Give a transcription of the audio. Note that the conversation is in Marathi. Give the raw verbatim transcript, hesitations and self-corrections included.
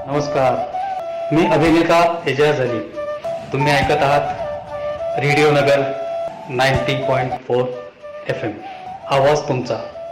नमस्कार, मी अभिनेता एजाज अली. तुम्ही ऐकत आहात रेडिओ नगर ninety point four F M. आवाज तुमचा.